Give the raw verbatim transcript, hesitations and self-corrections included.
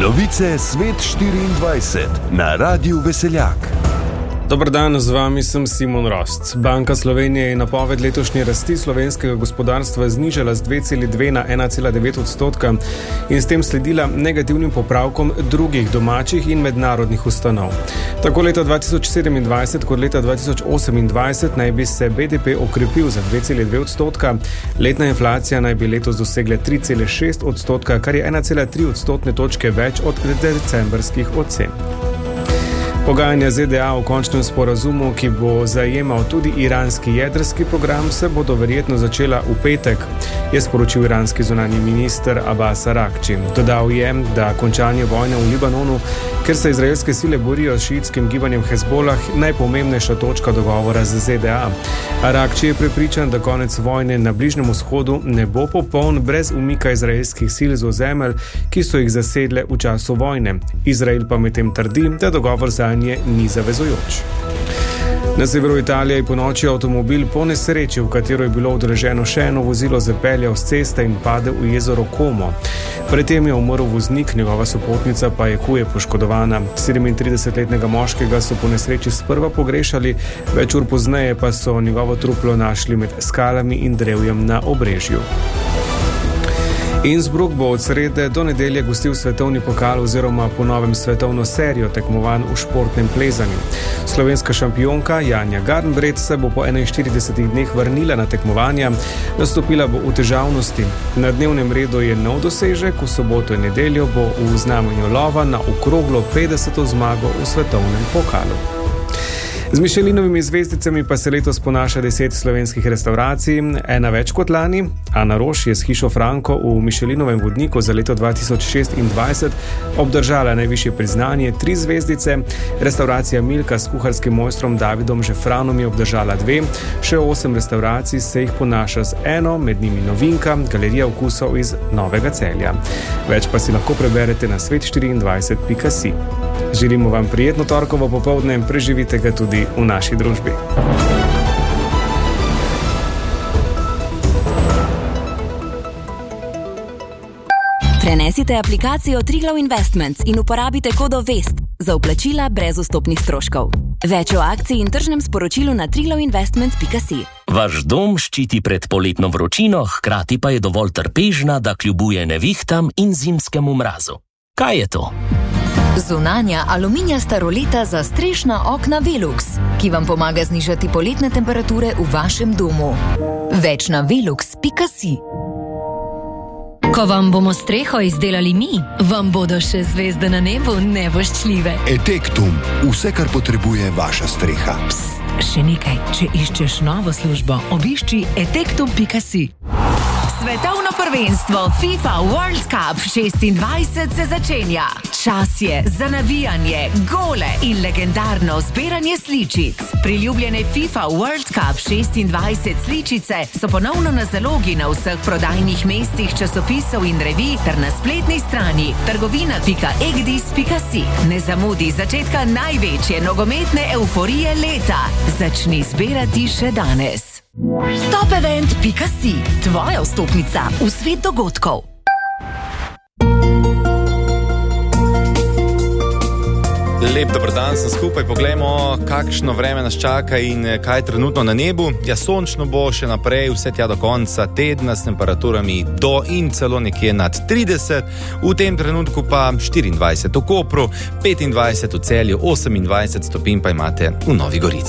Novice Svet štiriindvajset na Radiu Veseljak. Dobar dan, z vami sem Simon Rost. Banka Slovenije je napoved letošnje rasti slovenskega gospodarstva znižala z dve celi dve na ena cela devet odstotka in s tem sledila negativnim popravkom drugih domačih in mednarodnih ustanov. Tako leta dva tisoč sedemindvajset kot leta dva tisoč osemindvajset naj bi se B D P okrepil za dve celi dve odstotka, letna inflacija naj bi letos dosegla tri cele šest odstotka, kar je ena cela tri odstotne točke več od decembrskih ocen. Pogajanja Z D A o končnem sporazumu, ki bo zajemal tudi iranski jedrski program, se bodo verjetno začela v petek, je sporočil iranski zunanji minister Abbas Araghči. Dodal je, da končanje vojne v Libanonu, ker se izraelske sile borijo s šiitskim gibanjem Hezbolah, najpomembnejša točka dogovora z Z D A. Araghči je prepričan, da konec vojne na Bližnjem vzhodu ne bo popoln brez umika izraelskih sil z ozemelj, ki so jih zasedle v času vojne. Izrael pa medtem trdi, da dogovor za ni zavezujoč. Na severu Italije je ponoči avtomobil po nesreči, v katero je bilo udeleženo še eno vozilo, zapeljal s ceste in padel v jezero Como. Pred tem je umrl voznik, njegova sopotnica pa je huje poškodovana. sedemintridesetletnega moškega so po nesreči sprva pogrešali, več ur pozneje pa so njegovo truplo našli med skalami in drevjem na Obrežju. Innsbruck bo od srede do nedelje gostil svetovni pokal oziroma po novem svetovno serijo tekmovanj v športnem plezanju. Slovenska šampionka Janja Garnbret se bo po enainštiridesetih dneh vrnila na tekmovanja, nastopila bo v težavnosti. Na dnevnem redu je nov dosežek, v soboto in nedeljo bo v znamenju lova na okroglo petdeseto zmago v svetovnem pokalu. Z Michelinovimi zvezdicami pa se letos ponaša deset slovenskih restavracij, ena več kot lani. Ana Roš je s hišo Franko v Michelinovem vodniku za leto dva tisoč šestindvajset obdržala najvišje priznanje, tri zvezdice. Restauracija Milka s kuharskim mojstrom Davidom Žefranom je obdržala dve, še osem restavracij se jih ponaša z eno, med njimi novinka, Galerija okusov iz Novega Celja. Več pa si lahko preberete na svet štiriindvajset pika si. Želimo vam prijetno torkovo popoldne, preživite ga tudi v naši družbi. Prenesite aplikacijo Triglav Investments in uporabite kodo VEST za vplačila brez vstopnih stroškov. Več o akciji in tržnem sporočilu na triglav investments pika si. Vaš dom ščiti pred poletno vročino, hkrati pa je dovolj trpežna, da kljubuje nevihtam in zimskemu mrazu. Kaj je to? Zunanja aluminijasta roleta za strešna okna Velux, ki vam pomaga znižati poletne temperature v vašem domu. Več na velux pika si. Ko vam bomo streho izdelali mi, vam bodo še zvezde na nebu nevoščljive. Etektum, vse, kar potrebuje vaša streha. Psst, še nekaj, če iščeš novo službo, obišči etektum pika si. Svetovno prvenstvo FIFA World Cup šestindvajset se začenja. Čas je za navijanje, gole in legendarno zbiranje sličic. Priljubljene FIFA World Cup šestindvajset sličice so ponovno na zalogi na vseh prodajnih mestih časopisov in revij ter na spletni strani trgovina pika egdis pika si. Ne zamudi začetka največje nogometne euforije leta. Začni zbirati še danes. top event pika si, tvoja vstopnica v svet dogodkov. Lep dober dan sem skupaj, poglejmo, kakšno vreme nas čaka in kaj je trenutno na nebu. Ja, sončno bo še naprej, vse tja do konca tedna s temperaturami do in celo nekje nad trideset, v tem trenutku pa štiriindvajset v Kopru, petindvajset v Celju, osemindvajset stopinj pa imate v Novi Gorici.